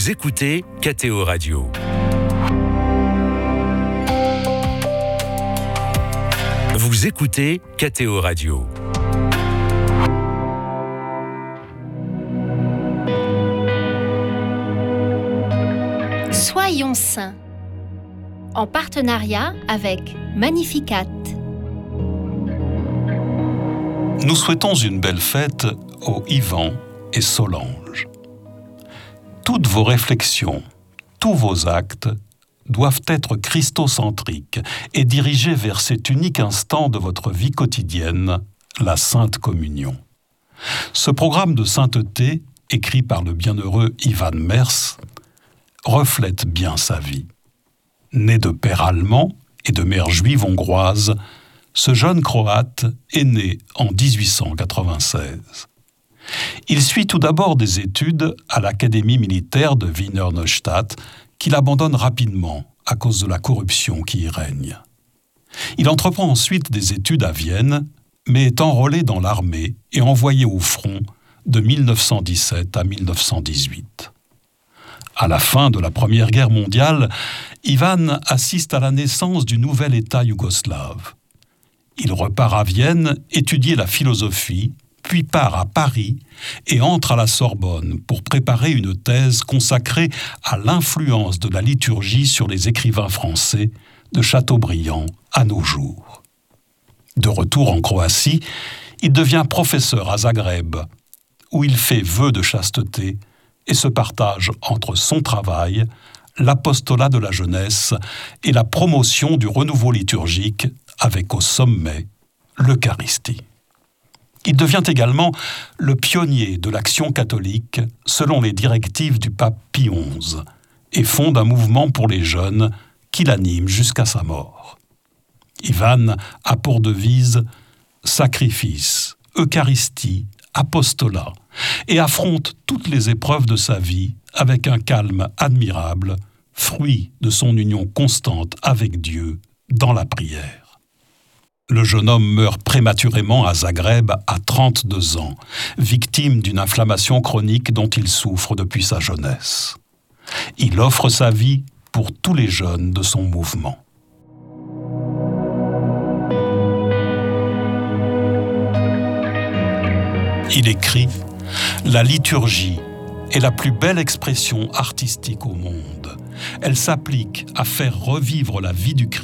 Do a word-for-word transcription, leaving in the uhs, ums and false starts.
Vous écoutez K T O Radio. Vous écoutez K T O Radio. Soyons saints, en partenariat avec Magnificat. Nous souhaitons une belle fête aux Yvan et Solange. Toutes vos réflexions, tous vos actes doivent être christocentriques et dirigés vers cet unique instant de votre vie quotidienne, la Sainte Communion. Ce programme de sainteté, écrit par le bienheureux Ivan Mers, reflète bien sa vie. Né de père allemand et de mère juive hongroise, ce jeune Croate est né en dix-huit cent quatre-vingt-seize. Il suit tout d'abord des études à l'Académie militaire de Wiener Neustadt, qu'il abandonne rapidement à cause de la corruption qui y règne. Il entreprend ensuite des études à Vienne, mais est enrôlé dans l'armée et envoyé au front de mille neuf cent dix-sept à mille neuf cent dix-huit. À la fin de la Première Guerre mondiale, Ivan assiste à la naissance du nouvel État yougoslave. Il repart à Vienne étudier la philosophie, puis part à Paris et entre à la Sorbonne pour préparer une thèse consacrée à l'influence de la liturgie sur les écrivains français de Chateaubriand à nos jours. De retour en Croatie, il devient professeur à Zagreb, où il fait vœu de chasteté et se partage entre son travail, l'apostolat de la jeunesse et la promotion du renouveau liturgique avec au sommet l'Eucharistie. Il devient également le pionnier de l'action catholique selon les directives du pape Pie onze et fonde un mouvement pour les jeunes qui l'anime jusqu'à sa mort. Ivan a pour devise « Sacrifice, Eucharistie, apostolat » et affronte toutes les épreuves de sa vie avec un calme admirable, fruit de son union constante avec Dieu dans la prière. Le jeune homme meurt prématurément à Zagreb à trente-deux ans, victime d'une inflammation chronique dont il souffre depuis sa jeunesse. Il offre sa vie pour tous les jeunes de son mouvement. Il écrit « La liturgie est la plus belle expression artistique au monde. Elle s'applique à faire revivre la vie du Christ